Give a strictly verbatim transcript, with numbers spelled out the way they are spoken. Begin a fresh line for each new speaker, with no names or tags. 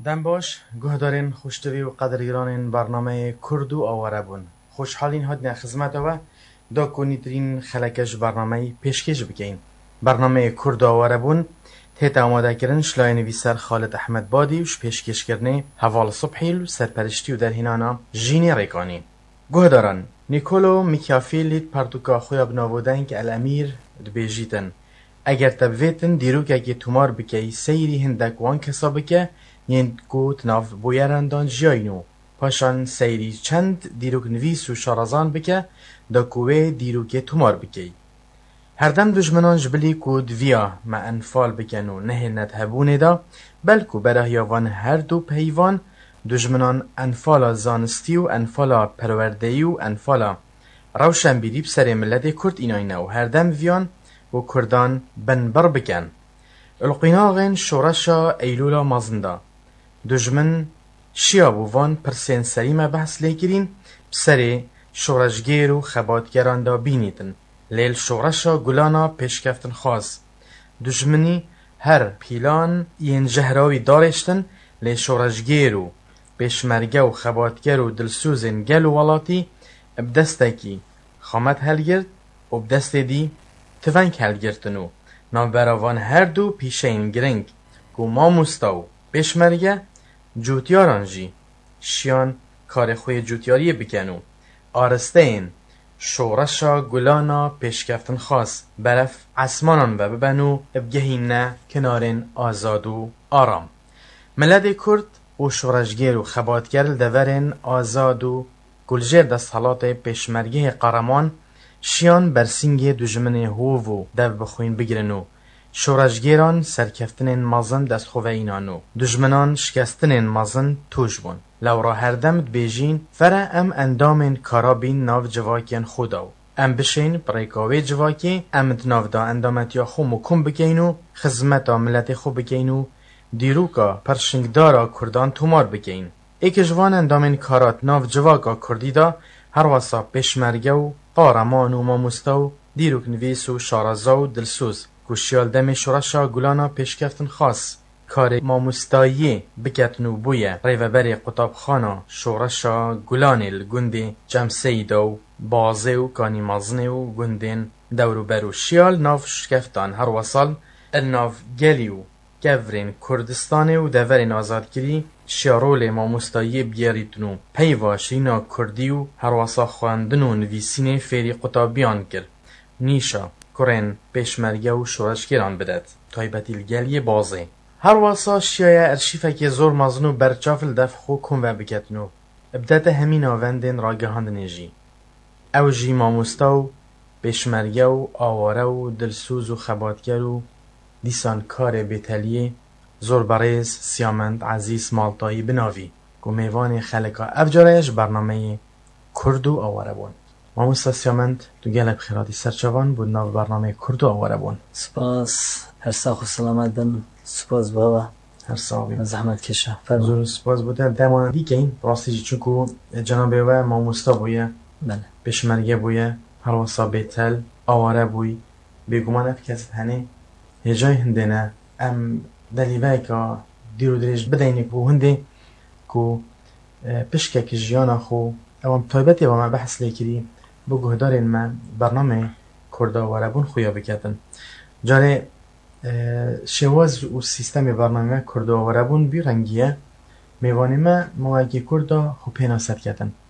دم باش گهدارین خوشتوی و قدرگرانین برنامه کرد و آواره بون. خوشحالین هادن خدمت و دا کنیترین خلکش برنامه پیشکش بکین. برنامه کرد و آواره بون تیت آماده کرن شلای نویسر خالد احمد بادی وش پیشکش کرنه حوال صبحی و سرپرشتی و در هنانا جینی ریکانی. گهداران نیکولو میکافیلیت پردوکا خویا بنابودن که الامیر دبیجیتن. اگر تبویتن دیروکه که تومار بکی سیری هندک وان کسا بکه ین کو تناف بویرندان جاینو پاشان سیری چند دیروک نویس و شارزان بکه دا کوه دیروکه تومار بکی. هر دم دشمنان جبلی کو دویا ما انفال بکنو نه ندهبونه دا بلکو براهیاوان هر دو پیوان دشمنان انفالا زانستی و انفالا پروردهی و انفالا روشن بیدیب سر ملت کرد ایناینا و هر دم ویان و کردان بنبر بکن. القیناغین شورشا ایلولا مازندا دجمن شیا بووان پرسین سریمه بحث لیکرین بسر شورشگیر و خباتگران دا بینیتن لیل شورشا گلانا پیشکفتن خواست. دجمنی هر پیلان این جهراوی دارشتن لی شورشگیر و پیشمرگه و خباتگر و دلسوزن گل و ولاتی بدستکی خامت هلگرد و بدست دی تفنگ هلگرتنو نابراوان هر دو پیشین گرنگ گو ما مستاو پیشمرگه جوتیاران جی شیان کار خوی جوتیاری بکنو آرسته این شورشا گلانا پیشکفتن خاص برف عسمانان و ببنو ابگهین نه کنارین آزاد و آرام. ملت کرد و شورشگر و خباتگر دورین آزاد و گلجر دست حالات پیشمرگه قرمان شیان برسینگ دجمن هوو و دو بخوین بگیرنو شورشگیران سرکفتن مازن دست خواه اینانو دجمنان شکستن مازن توش بون لورا هر دم بیجین فره ام اندامین کارابین ناو جواکین خوداو ام بشین بریکاوی جواکی ام دناو دا اندامتیا خو مکم بگینو خزمتا ملت خو بگینو دیروکا پرشنگدارا کردان تومار بگین ایک جوان اندامین کارات ناو جواکا کردی دا هر واسا پیشمرگه و قارمان و ماموستاو دیروک نویس و شارزا و دلسوز گوشیال دم شورشا گلانا پیشکفتن خاص کار ماموستایی بکتنو بویه ریوبری قطاب خانا شورشا گلانیل گندی جمسی دو بازه و کانی مازنه و گندین دورو برو شیال ناف شکفتان هر وصال الناف گلیو گورین کردستان و دورین آزادگیری شیارول ماموستایی بیاریتنو پیوا شینا کردی و هر وصا خواندن و نویسین فیری قطابیان کرد نیشا کرن پیشمرگه و شورشگیران بدد تایبتیل گلی بازه هر واسا شیای ارشیفه که زور مزنو برچافل دف خو کن و بکتنو ابدت همین آوندین راگهاند نجی او جی ماموستا و پیشمرگه و آواره و دلسوز و خباتگر و دیسان کار بیتلیه زور بریز سیامند عزیز مالتایی بناوی گو میوان خلقا افجارش برنامه کرد و آواره بون ماموستا سیامند تو گله بخیراتی سرچوان بود ناو برنامه کرد و آواره بون.
سپاس هر ساخ و سلامت بن سپاس بابا
هر ساوی
زحمت کشه
زور سپاس بوده دمان دی که این راستی جی چونکو جنابه و ماموستا بویه
بله
پیشمرگه بویه هر واسا بیتل آواره بوی بگومان اف کست هنه هجای هنده نه ام دلیوه که دیرو دریج بدینه که هنده که پشکه که جیانا خو اوام طایبتی و ما بحث لیکری بگوه دارین ما برنامه کرده آواره بون خویا بکتن جاره شواز و سیستم برنامه کرده آواره بون بی رنگیه میوانی ما مواقع کرده خو پینا سر کتن